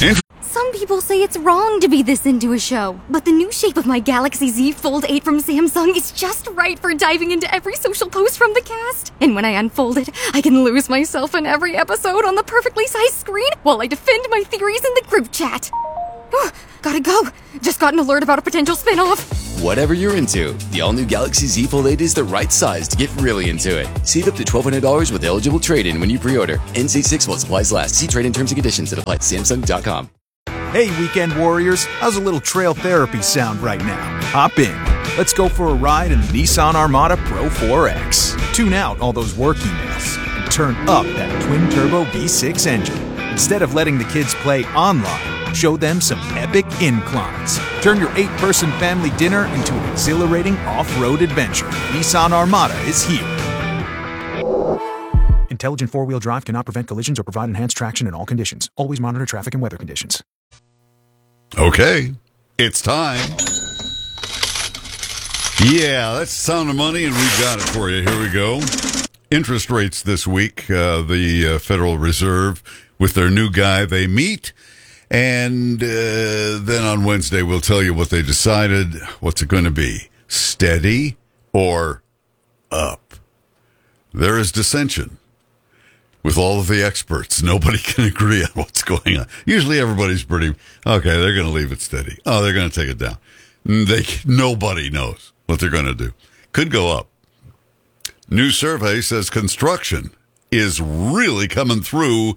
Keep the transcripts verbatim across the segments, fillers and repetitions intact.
Some people say it's wrong to be this into a show, but the new shape of my Galaxy Z Fold eight from Samsung is just right for diving into every social post from the cast. And when I unfold it, I can lose myself in every episode on the perfectly sized screen while I defend my theories in the group chat. Gotta go. Just got an alert about a potential spin-off. Whatever you're into, the all-new Galaxy Z Fold eight is the right size to get really into it. Save up to twelve hundred dollars with eligible trade-in when you pre-order. N C six while supplies last. See trade-in terms and conditions that apply at Samsung dot com. Hey, weekend warriors, how's a little trail therapy sound right now? Hop in. Let's go for a ride in the Nissan Armada Pro four X. Tune out all those work emails and turn up that twin-turbo V six engine. Instead of letting the kids play online, show them some epic inclines. Turn your eight-person family dinner into an exhilarating off-road adventure. Nissan Armada is here. Intelligent four-wheel drive cannot prevent collisions or provide enhanced traction in all conditions. Always monitor traffic and weather conditions. Okay, it's time. Yeah, that's the sound of money, and we've got it for you. Here we go. Interest rates this week. Uh, the uh, Federal Reserve, with their new guy, they meet. And uh, then on Wednesday, we'll tell you what they decided. What's it going to be? Steady or up? There is dissension with all of the experts. Nobody can agree on what's going on. Usually everybody's pretty, okay, they're going to leave it steady. Oh, they're going to take it down. They, nobody knows what they're going to do. Could go up. New survey says construction is really coming through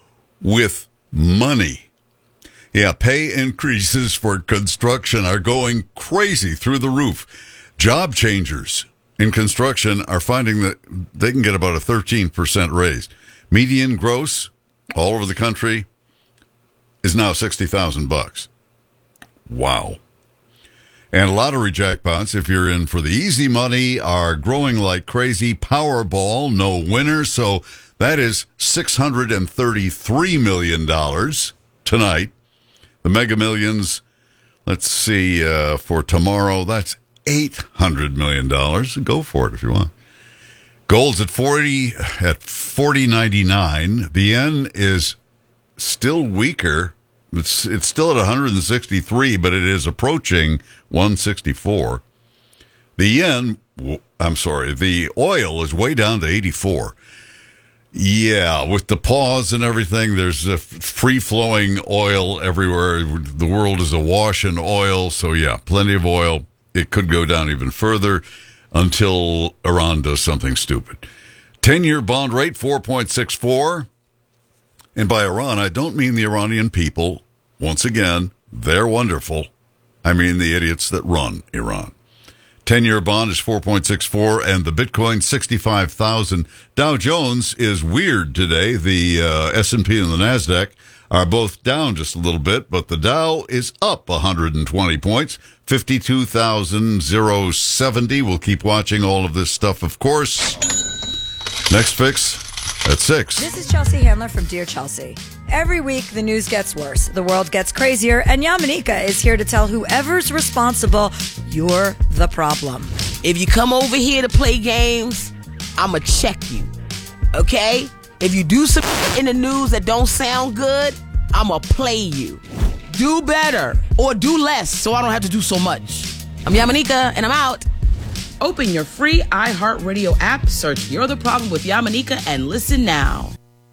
with money. Yeah, pay increases for construction are going crazy through the roof. Job changers in construction are finding that they can get about a thirteen percent raise. Median gross all over the country is now sixty thousand bucks. Wow. And lottery jackpots, if you're in for the easy money, are growing like crazy. Powerball, no winner, so that is six hundred thirty-three million dollars tonight. The Mega Millions, let's see, uh, for tomorrow, that's eight hundred million dollars. Go for it if you want. Gold's at forty at forty ninety-nine. The yen is still weaker. It's it's still at one hundred sixty-three, but it is approaching one sixty-four. The yen, I'm sorry, the oil is way down to eighty-four. Yeah, with the pause and everything, there's a free-flowing oil everywhere. The world is awash in oil, so yeah, plenty of oil. It could go down even further until Iran does something stupid. ten-year bond rate, four point six four. And by Iran, I don't mean the Iranian people. Once again, they're wonderful. I mean the idiots that run Iran. ten-year bond is four point six four, and the Bitcoin, sixty-five thousand. Dow Jones is weird today. The uh, S and P and the NASDAQ are both down just a little bit, but the Dow is up one hundred twenty points, fifty-two thousand seventy. We'll keep watching all of this stuff, of course. Next fix at six. This is Chelsea Handler from Dear Chelsea. Every week, the news gets worse, the world gets crazier, and Yamanika is here to tell whoever's responsible, you're the problem. If you come over here to play games, I'ma check you, okay? If you do some in the news that don't sound good, I'ma play you. Do better, or do less, so I don't have to do so much. I'm Yamanika, and I'm out. Open your free iHeartRadio app, search You're the Problem with Yamanika, and listen now.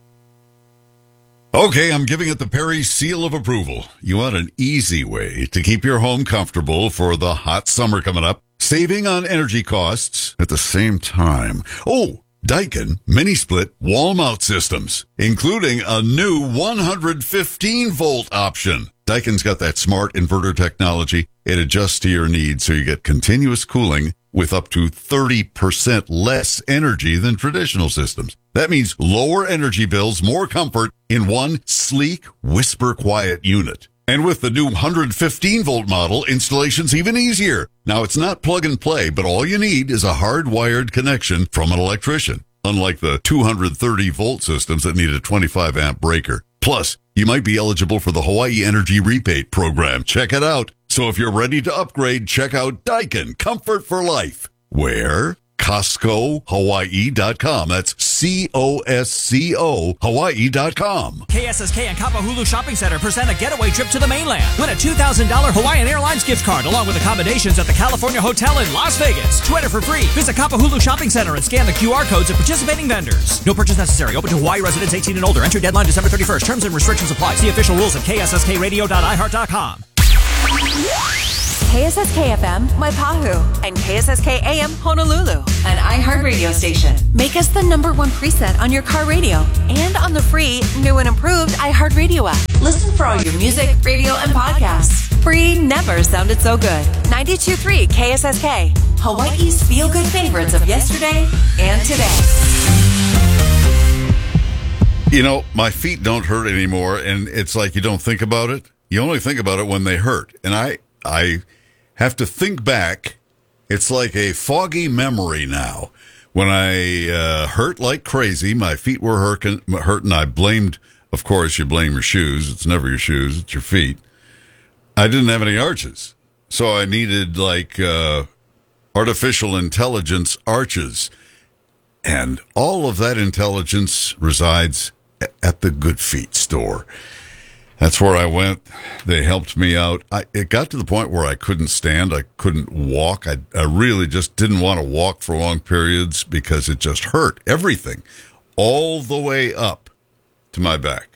Okay, I'm giving it the Perry seal of approval. You want an easy way to keep your home comfortable for the hot summer coming up, saving on energy costs at the same time. Oh, Daikin mini-split wall mount systems, including a new one hundred fifteen volt option. Daikin's got that smart inverter technology. It adjusts to your needs so you get continuous cooling with up to thirty percent less energy than traditional systems. That means lower energy bills, more comfort in one sleek, whisper-quiet unit. And with the new one hundred fifteen volt model, installation's even easier. Now, it's not plug and play, but all you need is a hardwired connection from an electrician, unlike the two hundred thirty volt systems that need a twenty-five amp breaker. Plus, you might be eligible for the Hawaii Energy Rebate Program. Check it out. So if you're ready to upgrade, check out Daikin Comfort for Life, where Costco Hawaii dot com. That's C O S C O Hawaii dot com. K S S K and Kapahulu Shopping Center present a getaway trip to the mainland. Win a two thousand dollars Hawaiian Airlines gift card along with accommodations at the California Hotel in Las Vegas. To enter for free, visit Kapahulu Shopping Center and scan the Q R codes at participating vendors. No purchase necessary. Open to Hawaii residents eighteen and older. Entry deadline December thirty-first. Terms and restrictions apply. See official rules at K S S K radio dot i heart dot com. K S S K F M, Waipahu, and K S S K A M, Honolulu, an iHeartRadio station. Make us the number one preset on your car radio and on the free, new and improved iHeartRadio app. Listen for all your music, radio, and podcasts. Free never sounded so good. ninety-two point three K S S K, Hawaii's feel-good favorites of yesterday and today. You know, my feet don't hurt anymore, and it's like you don't think about it. You only think about it when they hurt. And I, I have to think back. It's like a foggy memory now. When I uh, hurt like crazy, my feet were hurting, hurting. I blamed, of course, you blame your shoes. It's never your shoes, it's your feet. I didn't have any arches. So I needed like uh, artificial intelligence arches. And all of that intelligence resides at the Good Feet store. That's where I went. They helped me out. I, it got to the point where I couldn't stand. I couldn't walk. I, I really just didn't want to walk for long periods because it just hurt. Everything. All the way up to my back.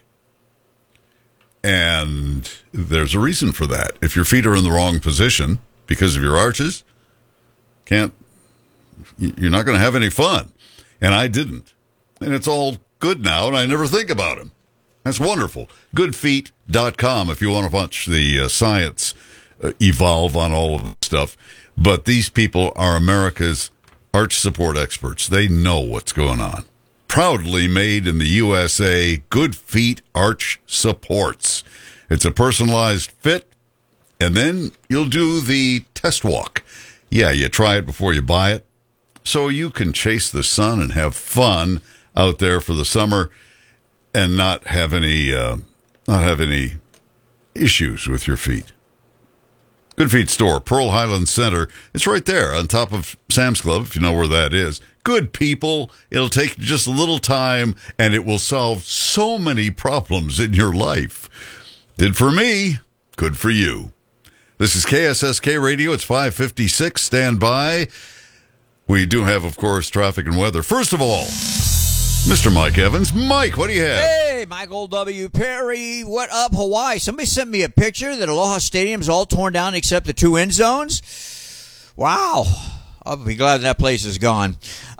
And there's a reason for that. If your feet are in the wrong position because of your arches, can't, you're not going to have any fun. And I didn't. And it's all good now, and I never think about them. That's wonderful. good feet dot com if you want to watch the uh, science uh, evolve on all of this stuff. But these people are America's arch support experts. They know what's going on. Proudly made in the U S A, Good Feet Arch Supports. It's a personalized fit, and then you'll do the test walk. Yeah, you try it before you buy it, so you can chase the sun and have fun out there for the summer and not have any uh, not have any issues with your feet. Good Feet Store, Pearl Highlands Center. It's right there on top of Sam's Club, if you know where that is. Good people. It'll take just a little time, and it will solve so many problems in your life. Did for me, good for you. This is K S S K Radio. It's five fifty-six. Stand by. We do have, of course, traffic and weather. First of all, Mister Mike Evans. Mike, what do you have? Hey, Michael W. Perry. What up, Hawaii? Somebody sent me a picture that Aloha Stadium's all torn down except the two end zones. Wow. I'll be glad that place is gone.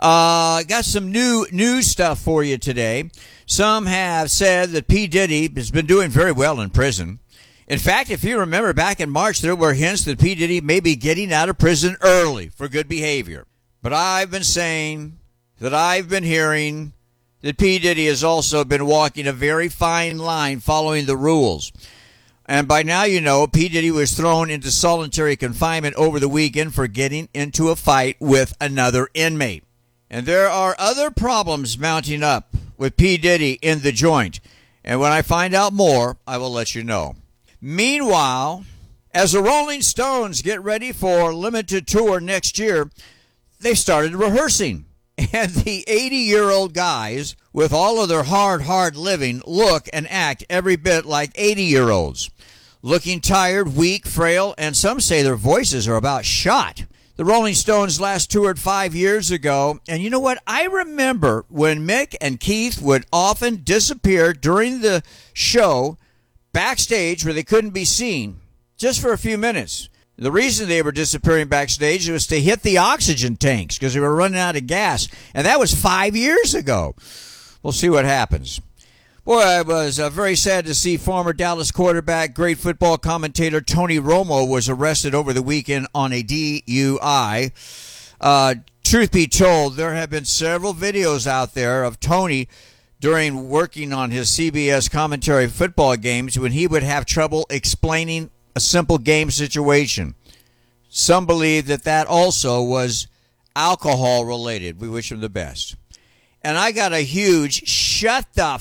Uh, got some new news stuff for you today. Some have said that P. Diddy has been doing very well in prison. In fact, if you remember back in March, there were hints that P. Diddy may be getting out of prison early for good behavior. But I've been saying that I've been hearing that P. Diddy has also been walking a very fine line following the rules. And by now you know P. Diddy was thrown into solitary confinement over the weekend for getting into a fight with another inmate. And there are other problems mounting up with P. Diddy in the joint. And when I find out more, I will let you know. Meanwhile, as the Rolling Stones get ready for limited tour next year, they started rehearsing. And the eighty-year-old guys, with all of their hard, hard living, look and act every bit like eighty-year-olds. Looking tired, weak, frail, and some say their voices are about shot. The Rolling Stones last toured five years ago, and you know what? I remember when Mick and Keith would often disappear during the show backstage where they couldn't be seen, just for a few minutes. The reason they were disappearing backstage was to hit the oxygen tanks because they were running out of gas. And that was five years ago. We'll see what happens. Boy, I was uh, very sad to see former Dallas quarterback, great football commentator Tony Romo was arrested over the weekend on a D U I. Uh, truth be told, there have been several videos out there of Tony during working on his C B S commentary football games when he would have trouble explaining a simple game situation. Some believe that that also was alcohol related. We wish him the best. And I got a huge shut the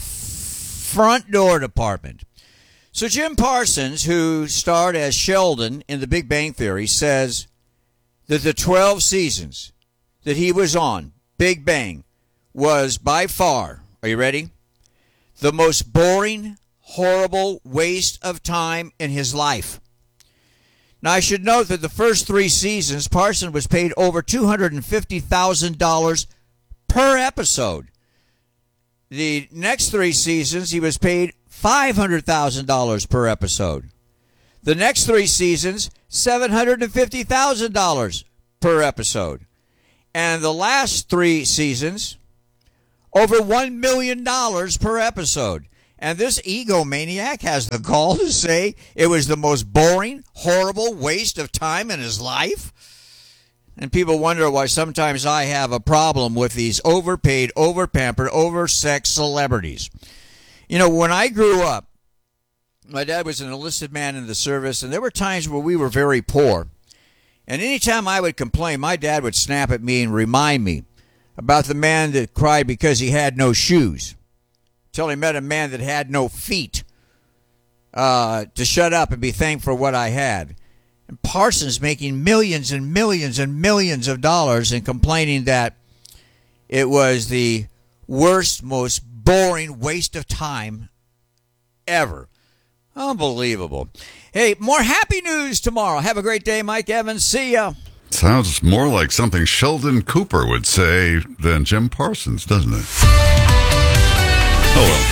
front door department. So Jim Parsons, who starred as Sheldon in The Big Bang Theory, says that the twelve seasons that he was on, Big Bang, was by far, are you ready? The most boring, horrible waste of time in his life. Now, I should note that the first three seasons, Parson was paid over two hundred fifty thousand dollars per episode. The next three seasons, he was paid five hundred thousand dollars per episode. The next three seasons, seven hundred fifty thousand dollars per episode. And the last three seasons, over one million dollars per episode. And this egomaniac has the gall to say it was the most boring, horrible waste of time in his life? And people wonder why sometimes I have a problem with these overpaid, overpampered, oversexed celebrities. You know, when I grew up, my dad was an enlisted man in the service, and there were times where we were very poor. And anytime I would complain, my dad would snap at me and remind me about the man that cried because he had no shoes, till he met a man that had no feet, uh, to shut up and be thankful for what I had. And Parsons making millions and millions and millions of dollars and complaining that it was the worst, most boring waste of time ever. Unbelievable. Hey, more happy news tomorrow. Have a great day, Mike Evans. See ya. Sounds more like something Sheldon Cooper would say than Jim Parsons, doesn't it? Oh, well.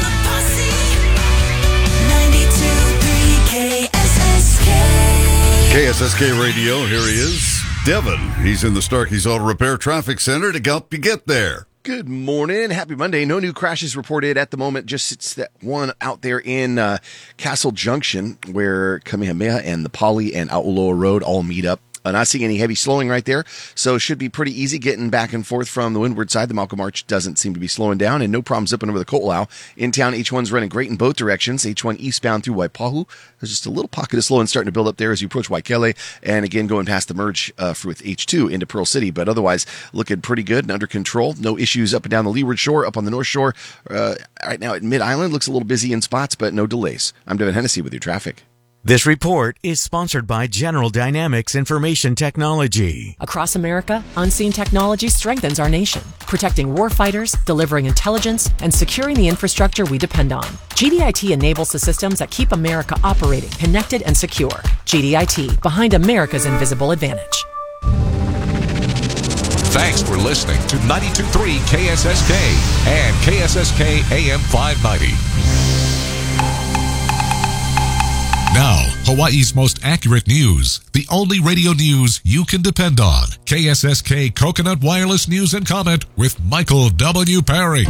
K S S K Radio, here he is. Devin, he's in the Starkey's Auto Repair Traffic Center to help you get there. Good morning. Happy Monday. No new crashes reported at the moment. Just it's that one out there in uh, Castle Junction where Kamehameha and the Poly and Auloa Road all meet up. Uh, not seeing any heavy slowing right there, so it should be pretty easy getting back and forth from the windward side. The Malcolm Arch doesn't seem to be slowing down, and no problem zipping over the Ko'olau. In town, H one's running great in both directions. H one eastbound through Waipahu. There's just a little pocket of slowing starting to build up there as you approach Waikele, and again going past the merge uh, with H two into Pearl City, but otherwise looking pretty good and under control. No issues up and down the leeward shore, up on the north shore. Uh, right now at Mid-Island, looks a little busy in spots, but no delays. I'm Devin Hennessy with your traffic. This report is sponsored by General Dynamics Information Technology. Across America, Unseen Technology strengthens our nation, protecting warfighters, delivering intelligence, and securing the infrastructure we depend on. G D I T enables the systems that keep America operating, connected, and secure. G D I T, behind America's invisible advantage. Thanks for listening to ninety-two point three K S S K and K S S K A M five ninety. Now, Hawaii's most accurate news. The only radio news you can depend on. K S S K Coconut Wireless News and Comment with Michael W. Perry.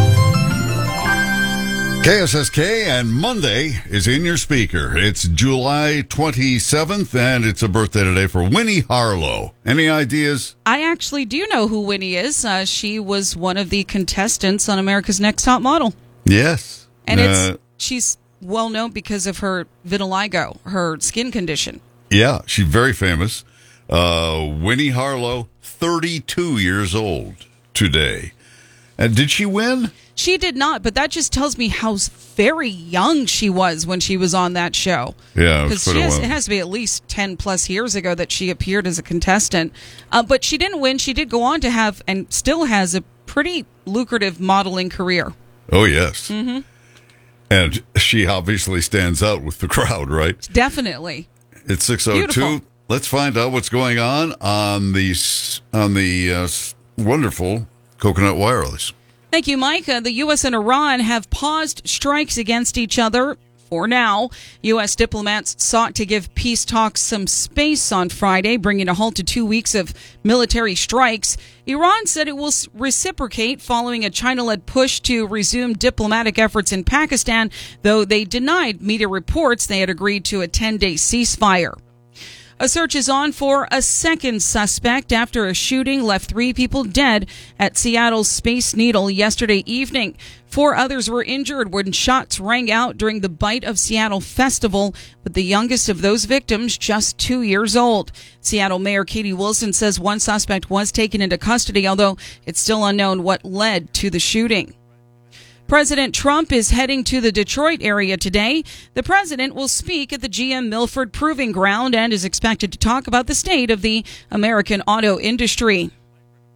K S S K and Monday is in your speaker. It's July twenty-seventh, and it's a birthday today for Winnie Harlow. Any ideas? I actually do know who Winnie is. Uh, she was one of the contestants on America's Next Top Model. Yes. And uh, it's she's well known because of her vitiligo, her skin condition. Yeah, she's very famous. Uh, Winnie Harlow, thirty-two years old today. And did she win? She did not, but that just tells me how very young she was when she was on that show. Yeah, because it has to be at least ten plus years ago that she appeared as a contestant. Uh, but she didn't win. She did go on to have and still has a pretty lucrative modeling career. Oh, yes. Mm-hmm. And she obviously stands out with the crowd, right? Definitely. It's six oh two. Let's find out what's going on on the, on the uh, wonderful Coconut Wireless. Thank you, Mike. Uh, the U S and Iran have paused strikes against each other for now. U S diplomats sought to give peace talks some space on Friday, bringing a halt to two weeks of military strikes. Iran said it will reciprocate following a China-led push to resume diplomatic efforts in Pakistan, though they denied media reports they had agreed to a ten-day ceasefire. A search is on for a second suspect after a shooting left three people dead at Seattle's Space Needle yesterday evening. Four others were injured when shots rang out during the Bite of Seattle festival, with the youngest of those victims just two years old. Seattle Mayor Katie Wilson says one suspect was taken into custody, although it's still unknown what led to the shooting. President Trump is heading to the Detroit area today. The president will speak at the G M Milford Proving Ground and is expected to talk about the state of the American auto industry.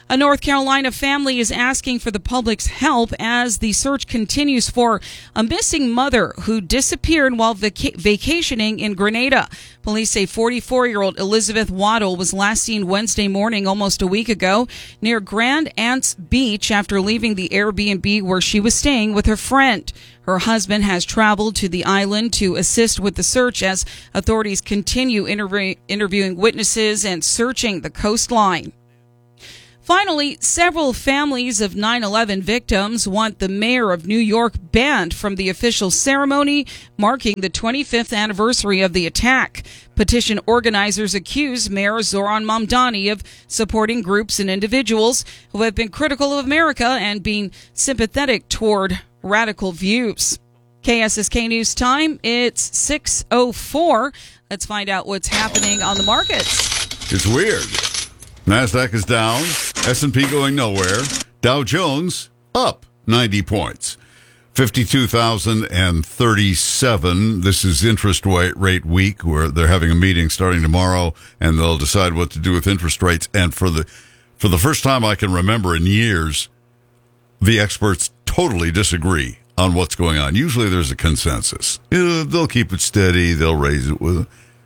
A North Carolina family is asking for the public's help as the search continues for a missing mother who disappeared while vac- vacationing in Grenada. Police say forty-four-year-old Elizabeth Waddle was last seen Wednesday morning, almost a week ago, near Grand Anse Beach after leaving the Airbnb where she was staying with her friend. Her husband has traveled to the island to assist with the search as authorities continue interview- interviewing witnesses and searching the coastline. Finally, several families of nine eleven victims want the mayor of New York banned from the official ceremony marking the twenty-fifth anniversary of the attack. Petition organizers accuse Mayor Zoran Mamdani of supporting groups and individuals who have been critical of America and being sympathetic toward radical views. K S S K News Time, it's six oh four. Let's find out what's happening on the markets. It's weird. NASDAQ is down, S and P going nowhere, Dow Jones up ninety points, fifty-two thousand thirty-seven. This is interest rate week where they're having a meeting starting tomorrow and they'll decide what to do with interest rates. And for the for the first time I can remember in years, the experts totally disagree on what's going on. Usually there's a consensus. You know, they'll keep it steady, they'll raise it with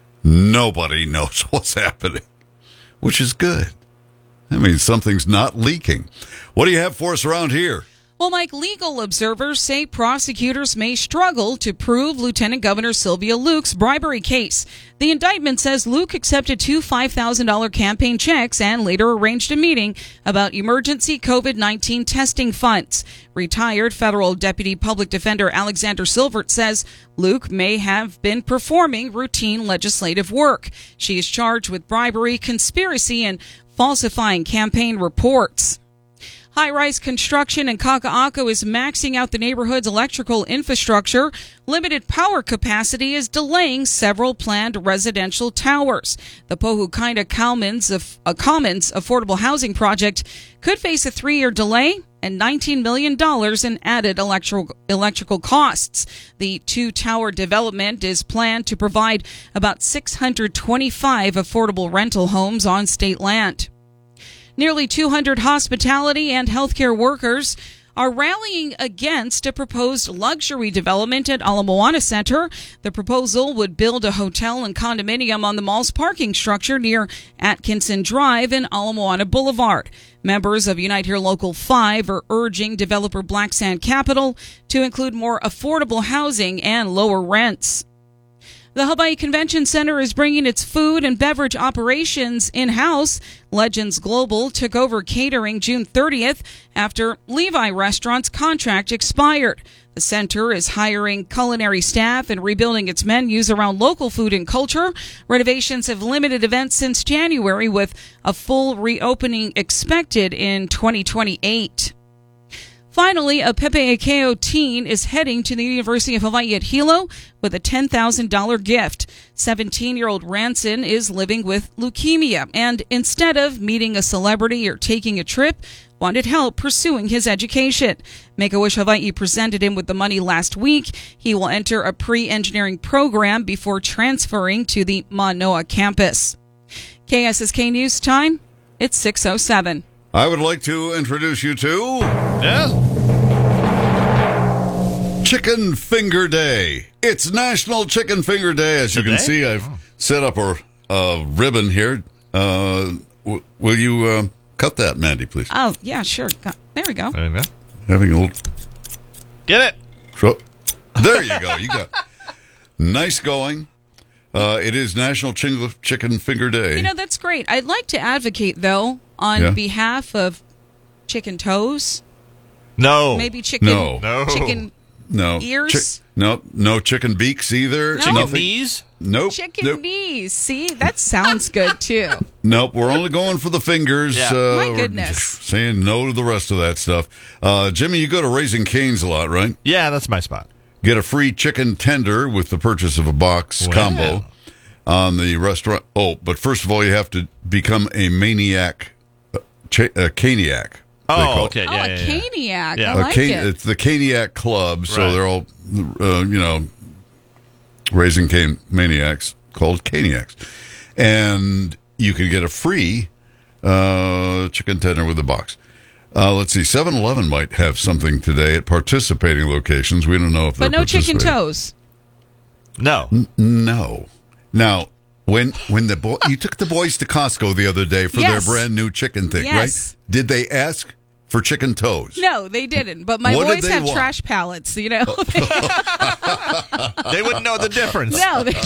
nobody knows what's happening. Which is good. I mean, something's not leaking. What do you have for us around here? Well, Mike, legal observers say prosecutors may struggle to prove Lieutenant Governor Sylvia Luke's bribery case. The indictment says Luke accepted two five thousand dollars campaign checks and later arranged a meeting about emergency COVID nineteen testing funds. Retired federal deputy public defender Alexander Silvert says Luke may have been performing routine legislative work. She is charged with bribery, conspiracy, and falsifying campaign reports. High-rise construction in Kaka'ako is maxing out the neighborhood's electrical infrastructure. Limited power capacity is delaying several planned residential towers. The Pohukaina Commons, of, uh, Commons affordable housing project could face a three-year delay and nineteen million dollars in added electrical, electrical costs. The two-tower development is planned to provide about six hundred twenty-five affordable rental homes on state land. Nearly two hundred hospitality and healthcare workers are rallying against a proposed luxury development at Ala Moana Center. The proposal would build a hotel and condominium on the mall's parking structure near Atkinson Drive and Ala Moana Boulevard. Members of Unite Here Local five are urging developer Black Sand Capital to include more affordable housing and lower rents. The Hawaii Convention Center is bringing its food and beverage operations in-house. Legends Global took over catering June thirtieth after Levi Restaurant's contract expired. The center is hiring culinary staff and rebuilding its menus around local food and culture. Renovations have limited events since January, with a full reopening expected in twenty twenty-eight. Finally, a Pepe Akeo teen is heading to the University of Hawaii at Hilo with a ten thousand dollars gift. seventeen-year-old Ranson is living with leukemia and instead of meeting a celebrity or taking a trip, wanted help pursuing his education. Make-A-Wish Hawaii presented him with the money last week. He will enter a pre-engineering program before transferring to the Manoa campus. K S S K News Time, it's six oh seven. I would like to introduce you to... Yes? Chicken Finger Day. It's National Chicken Finger Day. As you Today? can see, I've set up a, a ribbon here. Uh, w- will you uh, cut that, Mandy, please? Oh, yeah, sure. There we go. There you go. Having a little... Get it. So, there you go. You got nice going. Uh, it is National Ching- Chicken Finger Day. You know, that's great. I'd like to advocate, though, on Yeah. behalf of chicken toes. No. Maybe chicken, No. No. chicken no. ears. Chi- no, no chicken beaks either. No. Chicken Nothing. knees? Nope. Chicken nope. knees. See, that sounds good, too. Nope, we're only going for the fingers. Yeah. Uh, My we're goodness. saying no to the rest of that stuff. Uh, Jimmy, you go to Raising Cane's a lot, right? Yeah, that's my spot. Get a free chicken tender with the purchase of a box Wow. combo on the restaurant. Oh, but first of all, you have to become a maniac, uh, cha- a caniac. they call Oh, it. okay. Oh, Yeah, a yeah, yeah. caniac. Yeah. I A like cane- it. It's the Caniac Club, so Right. they're all, uh, you know, Raising Cane maniacs called Caniacs. And you can get a free Uh, chicken tender with a box. Uh, let's see. seven eleven might have something today at participating locations. We don't know if But they're no chicken participating. toes. No. N- no. Now, when when the boy you took the boys to Costco the other day for Yes. their brand new chicken thing, Yes. right? Did they ask for chicken toes? No, they didn't. But my What did boys they have want? trash pallets, you know. They wouldn't know the difference. no. They-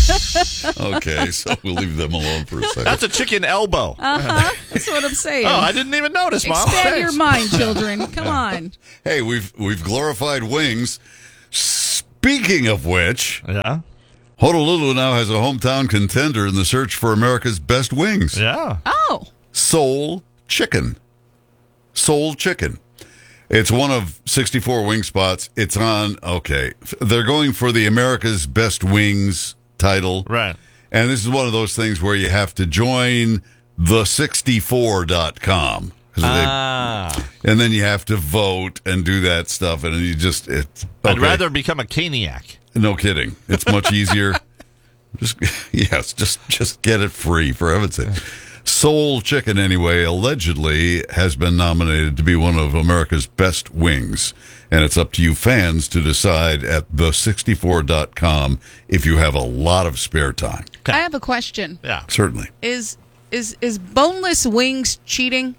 Okay, so we'll leave them alone for a second. That's a chicken elbow. uh-huh. That's what I'm saying. Oh, I didn't even notice, Mom. Expand Thanks. your mind, children. Come on. Hey, we've we've glorified wings. Speaking of which, Yeah. Honolulu now has a hometown contender in the search for America's best wings. Yeah. Oh. Soul Chicken. Soul Chicken. It's one of sixty-four wing spots. It's on, okay. They're going for the America's Best Wings title. Right. And this is one of those things where you have to join the sixty-four dot com. Ah. And then you have to vote and do that stuff. And you just, it's. I'd okay. rather become a caniac. No kidding. It's much easier. just yes, just just get it free for heaven's sake. Soul Chicken, anyway, allegedly has been nominated to be one of America's best wings. And it's up to you fans to decide at the sixty-four dot com if you have a lot of spare time. I have a question. Yeah. Certainly. Is is is boneless wings cheating?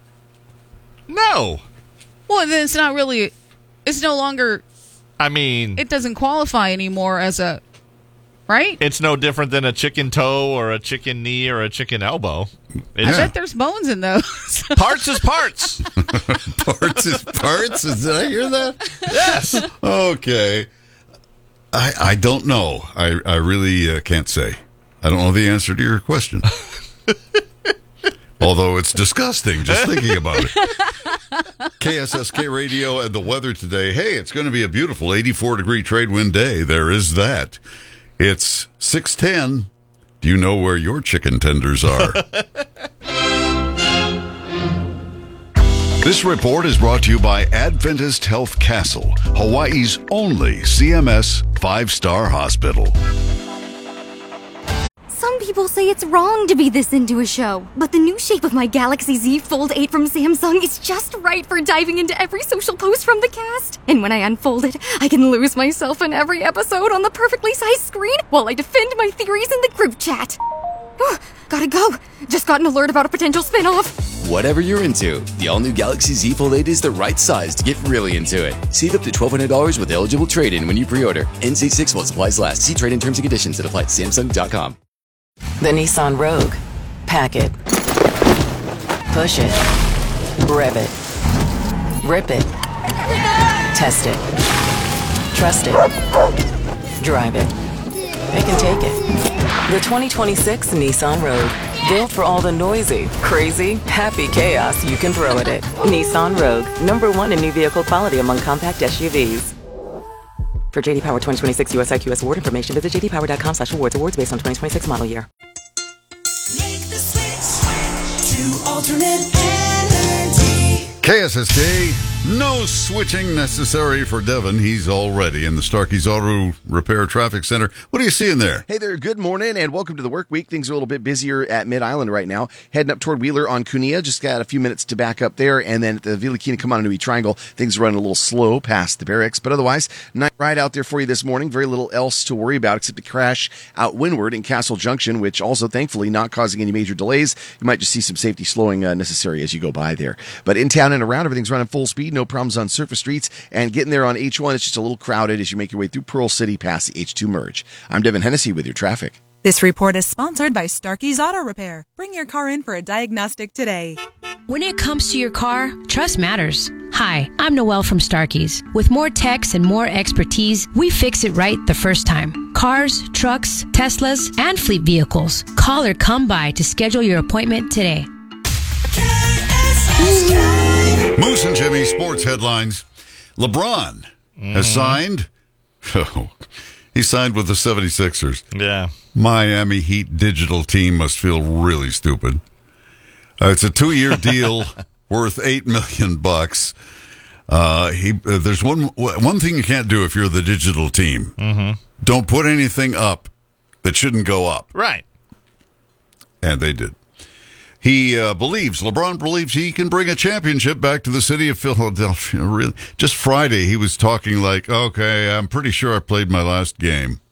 No. Well, then it's not really. It's no longer. I mean, It doesn't qualify anymore as a. Right? it's no different than a chicken toe or a chicken knee or a chicken elbow. I It's, bet there's bones in those. Parts is parts. Parts is parts. Did I hear that? Yes. Okay. I I don't know. I, I really uh, can't say. I don't know the answer to your question. Although it's disgusting just thinking about it. K S S K Radio and the weather today. Hey, it's going to be a beautiful eighty-four degree trade wind day. There is that. It's six ten. Do you know where your chicken tenders are? This report is brought to you by Adventist Health Castle, Hawaii's only C M S five-star hospital. Some people say it's wrong to be this into a show, but the new shape of my Galaxy Z Fold eight from Samsung is just right for diving into every social post from the cast. And when I unfold it, I can lose myself in every episode on the perfectly sized screen while I defend my theories in the group chat. Gotta go. Just got an alert about a potential spin-off. Whatever you're into, the all-new Galaxy Z Fold eight is the right size to get really into it. Save up to twelve hundred dollars with eligible trade-in when you pre-order. N C six while supplies last. See trade-in terms and conditions that apply at Samsung dot com. The Nissan Rogue. Pack it. Push it. Rev it. Rip it. Test it. Trust it. Drive it. It can take it. The twenty twenty-six Nissan Rogue. Built for all the noisy, crazy, happy chaos you can throw at it. Nissan Rogue. Number one in new vehicle quality among compact S U Vs. For J D Power twenty twenty-six U S I Q S award information, visit j d power dot com slash awards. Awards based on twenty twenty-six model year. K S S K, no switching necessary for Devin. He's all ready in the Starkey's Auto Repair Traffic Center. What are you seeing there? Hey there, good morning and welcome to the work week. Things are a little bit busier at Mid-Island right now. Heading up toward Wheeler on Cunea. Just got a few minutes to back up there. And then at the Villikina Kamananui Triangle, things are running a little slow past the barracks. But otherwise, nice ride out there for you this morning. Very little else to worry about except the crash out windward in Castle Junction, which also thankfully not causing any major delays. You might just see some safety slowing uh, necessary as you go by there. But in town and around, everything's running full speed. No problems on surface streets. And getting there on H one, it's just a little crowded as you make your way through Pearl City past the H two merge. I'm Devin Hennessy with your traffic. This report is sponsored by Starkey's Auto Repair. Bring your car in for a diagnostic today. When it comes to your car, trust matters. Hi, I'm Noelle from Starkey's. With more techs and more expertise, we fix it right the first time. Cars, trucks, Teslas, and fleet vehicles. Call or come by to schedule your appointment today. Moose and Jimmy sports headlines. LeBron Mm-hmm. has signed. Oh, he signed with the seventy-sixers. Yeah. Miami Heat digital team must feel really stupid. Uh, it's a two-year deal worth eight million bucks. Uh, he uh, there's one one thing you can't do if you're the digital team. Mm-hmm. Don't put anything up that shouldn't go up. Right. And they did. He uh, believes, LeBron believes he can bring a championship back to the city of Philadelphia. Really, just Friday, he was talking like, okay, I'm pretty sure I played my last game.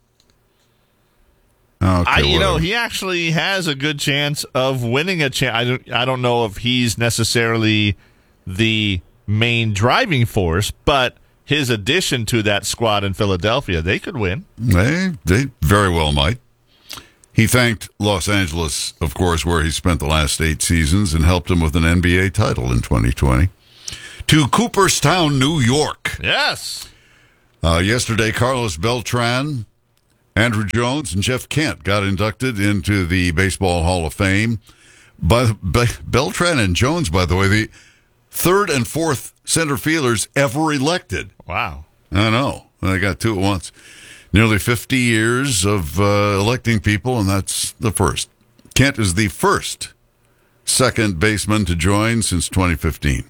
Okay, I, you know, whatever. he actually has a good chance of winning a champ. I don't, I don't know if he's necessarily the main driving force, but his addition to that squad in Philadelphia, they could win. They, they very well might. He thanked Los Angeles, of course, where he spent the last eight seasons and helped him with an N B A title in twenty twenty. To Cooperstown, New York. Yes. Uh, yesterday, Carlos Beltran, Andrew Jones, and Jeff Kent got inducted into the Baseball Hall of Fame. By, by Beltran and Jones, by the way, the third and fourth center fielders ever elected. Wow. I know. They got two at once. Nearly fifty years of uh, electing people, and that's the first. Kent is the first second baseman to join since twenty fifteen.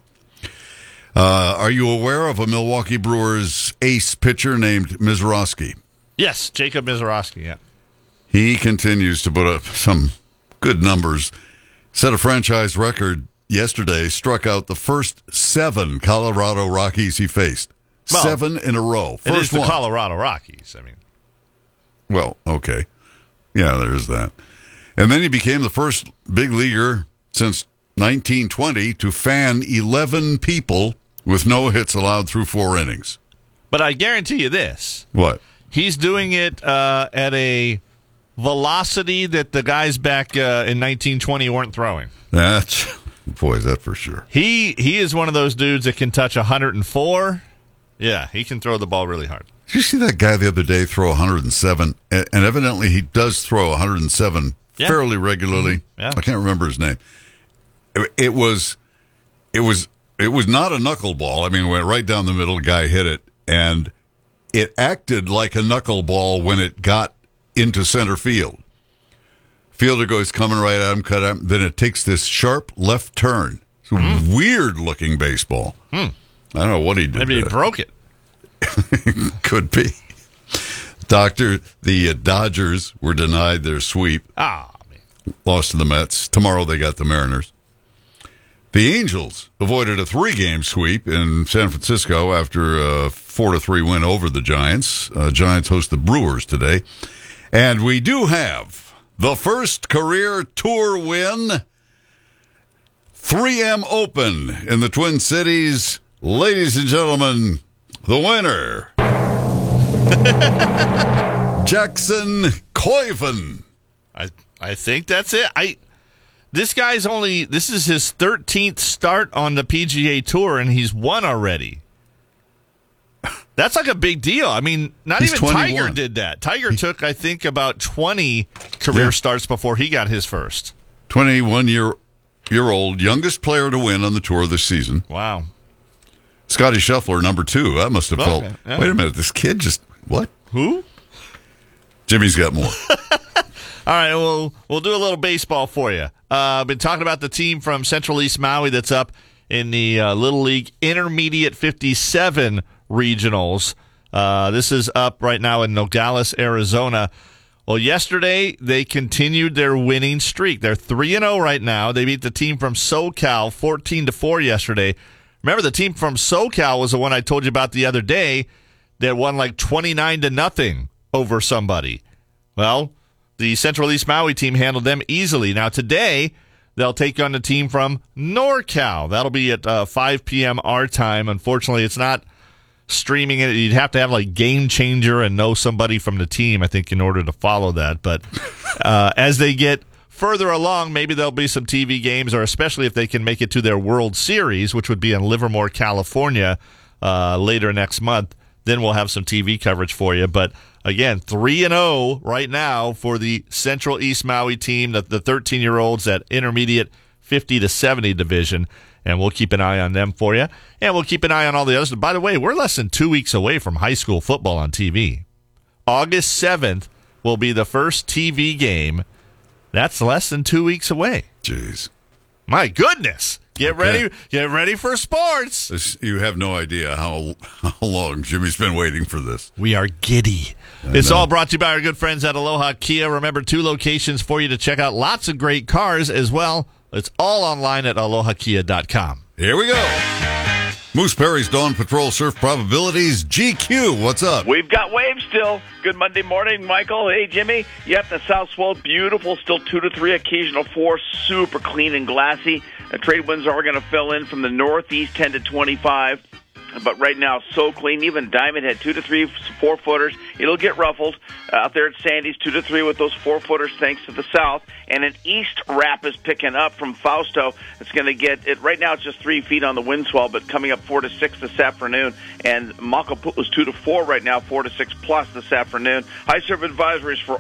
Uh, are you aware of a Milwaukee Brewers ace pitcher named Mizorowski? Yes, Jacob Mizorowski, yeah. He continues to put up some good numbers. Set a franchise record yesterday, struck out the first seven Colorado Rockies he faced. Well, seven in a row. First it is the one. Colorado Rockies. I mean, Well, okay. Yeah, there's that. And then he became the first big leaguer since nineteen twenty to fan eleven people with no hits allowed through four innings. but I guarantee you this. What? He's doing it uh, at a velocity that the guys back uh, in nineteen twenty weren't throwing. That's, boy, is that for sure. He he is one of those dudes that can touch one hundred four. Yeah, he can throw the ball really hard. Did you see that guy the other day throw one hundred seven? And and evidently he does throw one hundred seven Yeah. fairly regularly. Yeah. I can't remember his name. It, it was, it was, it was not a knuckleball. I mean, it went right down the middle. The guy hit it, and it acted like a knuckleball when it got into center field. Fielder goes coming right at him, cut him. Then it takes this sharp left turn. It's a Mm-hmm. weird-looking baseball. Hmm. I don't know what he did. Maybe he there. broke it. Could be. Doctor, the uh, Dodgers were denied their sweep. Ah, Lost to the Mets. Tomorrow they got the Mariners. The Angels avoided a three-game sweep in San Francisco after a four to three win over the Giants. Uh, Giants host the Brewers today. And we do have the first career tour win. three M Open in the Twin Cities. Ladies and gentlemen, the winner, Jackson Koiven. I I think that's it. I this guy's only this is his thirteenth start on the P G A Tour, and he's won already. That's like a big deal. I mean, not He's even Tiger twenty-one. did that. Tiger took, I think, about twenty career Yeah. starts before he got his first. twenty-one year year old, youngest player to win on the tour this season. Wow. Scotty Scheffler, number two. That must have felt, Okay, yeah. wait a minute, this kid just, what? Who? Jimmy's got more. All right, well, we'll do a little baseball for you. Uh, I've been talking about the team from Central East Maui that's up in the uh, Little League Intermediate fifty-seven regionals. Uh, this is up right now in Nogales, Arizona. Well, yesterday they continued their winning streak. They're three and oh right now. They beat the team from SoCal fourteen to four yesterday. Remember, the team from SoCal was the one I told you about the other day that won like twenty-nine to nothing over somebody. Well, the Central East Maui team handled them easily. Now, today, they'll take on the team from NorCal. That'll be at uh, five p.m. our time. Unfortunately, it's not streaming it. You'd have to have like Game Changer and know somebody from the team, I think, in order to follow that. But uh, as they get further along, maybe there'll be some T V games, or especially if they can make it to their World Series, which would be in Livermore, California, uh, later next month. Then we'll have some T V coverage for you. But again, three and oh right now for the Central East Maui team, the, the thirteen-year-olds at intermediate fifty to seventy division. And we'll keep an eye on them for you. And we'll keep an eye on all the others. By the way, we're less than two weeks away from high school football on T V. August seventh will be the first T V game. That's less than two weeks away. Jeez. My goodness. Get Okay. ready. Get ready for sports. This, you have no idea how, how long Jimmy's been waiting for this. We are giddy. I It's know. all brought to you by our good friends at Aloha Kia. Remember, two locations for you to check out lots of great cars as well. It's all online at aloha kia dot com. Here we go. Moose Perry's Dawn Patrol Surf Probabilities. G Q, what's up? We've got waves still. Good Monday morning, Michael. Hey, Jimmy. Yep, the south swell, beautiful. Still two to three, occasional four. Super clean and glassy. The trade winds are going to fill in from the northeast, ten to twenty-five. But right now, so clean. Even Diamond had two to three four-footers. It'll get ruffled. Uh, out there at Sandy's, two to three with those four-footers thanks to the south. And an east wrap is picking up from Fausto. It's going to get, it. right now it's just three feet on the wind swell, but coming up four to six this afternoon. And Makapu'u's two to four right now, four to six plus this afternoon. High surf advisories for